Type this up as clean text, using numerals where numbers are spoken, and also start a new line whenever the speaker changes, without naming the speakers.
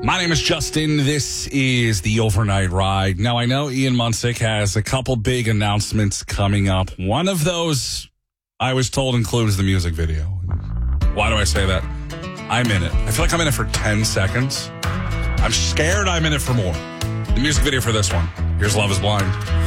My name is Justin. This is the Overnight Ride. Now, I know Ian Munsick has a couple big announcements coming up. One of those, I was told, includes the music video. Why do I say that? I'm in it. I feel like I'm in it for 10 seconds. I'm scared I'm in it for more. The music video for this one. Here's Love is Blind.